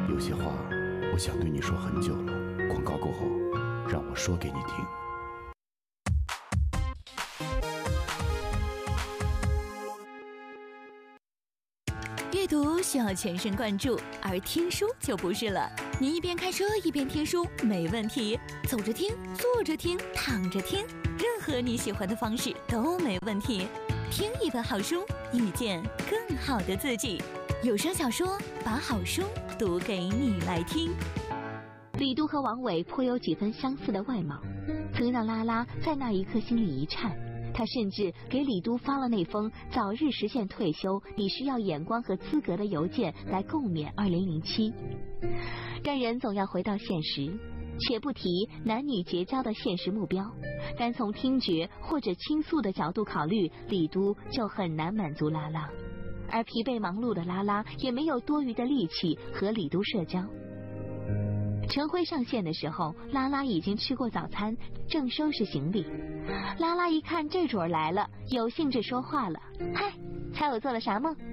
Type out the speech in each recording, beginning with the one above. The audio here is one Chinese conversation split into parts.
有些话我想对你说很久了，广告过后，让我说给你听。 阅读需要全神贯注，而听书就不是了。你一边开车一边听书没问题，走着听、坐着听、躺着听，任何你喜欢的方式都没问题。听一本好书，遇见更好的自己。有声小说，把好书读给你来听。 李都和王伟颇有几分相似的外貌，曾让拉拉在那一刻心里一颤。他甚至给李都发了那封早日实现退休你需要眼光和资格的邮件来共勉2007。但人总要回到现实，且不提男女结交的现实目标，单从听觉或者倾诉的角度考虑，李都就很难满足拉拉，而疲惫忙碌的拉拉也没有多余的力气和李都社交。陈辉上线的时候，拉拉已经吃过早餐，正收拾行李。拉拉一看这主儿来了，有兴致说话了：“嗨，猜我做了啥梦？”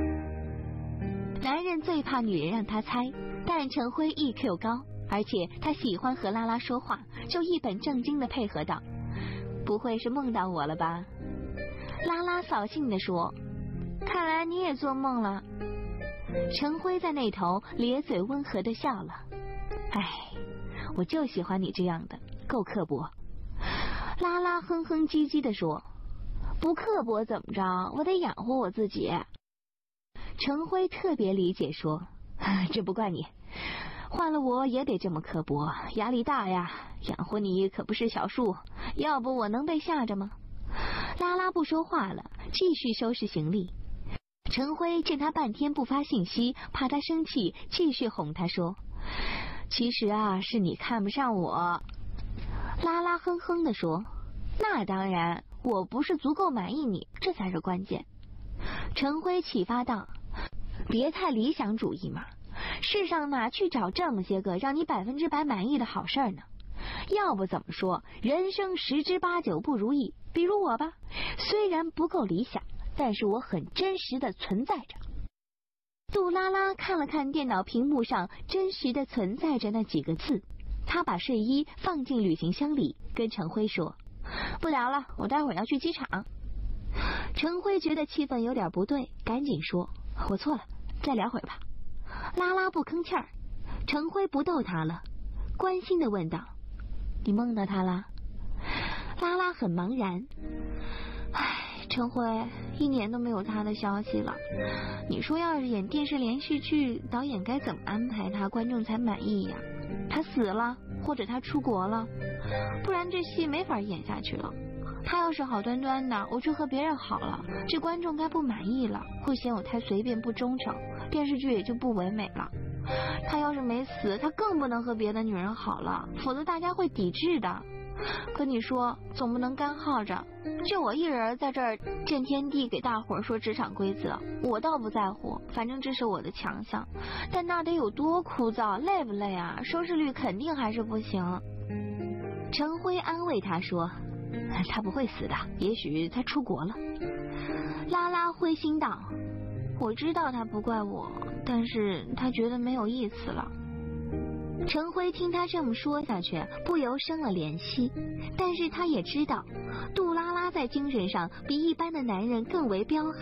男人最怕女人让他猜，但陈辉 EQ 高，而且他喜欢和拉拉说话，就一本正经地配合道：“不会是梦到我了吧？”拉拉扫兴地说：“看来你也做梦了。”陈辉在那头咧嘴温和地笑了：“哎，我就喜欢你这样的，够刻薄。”拉拉哼哼唧唧地说：“不刻薄怎么着？我得养活我自己。”陈辉特别理解说：“这不怪你，换了我也得这么刻薄，压力大呀，养活你可不是小数，要不我能被吓着吗？”拉拉不说话了，继续收拾行李。陈辉见他半天不发信息，怕他生气，继续哄他说：“其实啊，是你看不上我。”拉拉哼哼地说：“那当然，我不是足够满意你，这才是关键。”陈辉启发道：“别太理想主义嘛，世上哪去找这么些个让你100%满意的好事儿呢？要不怎么说人生10之8九不如意？比如我吧，虽然不够理想，但是我很真实的存在着。”杜拉拉看了看电脑屏幕上真实的存在着那几个字，他把睡衣放进旅行箱里，跟陈辉说：“不聊了，我待会儿要去机场。”陈辉觉得气氛有点不对，赶紧说：“我错了，再聊会儿吧。”拉拉不吭气儿，陈辉不逗他了，关心地问道：“你梦到他了？”拉拉很茫然：“唉，陈辉，1年都没有他的消息了。你说要是演电视连续剧，导演该怎么安排他，观众才满意呀？他死了，或者他出国了，不然这戏没法演下去了。他要是好端端的，我去和别人好了，这观众该不满意了，会嫌我太随便不忠诚，电视剧也就不唯美了。他要是没死，他更不能和别的女人好了，否则大家会抵制的。可你说总不能干耗着，就我一人在这儿见天地，给大伙儿说职场规则，我倒不在乎，反正这是我的强项。但那得有多枯燥，累不累啊？收视率肯定还是不行。”陈辉安慰他说：“他不会死的，也许他出国了。”拉拉灰心道：“我知道他不怪我，但是他觉得没有意思了。”陈辉听他这么说下去，不由生了怜惜，但是他也知道杜拉拉在精神上比一般的男人更为彪悍。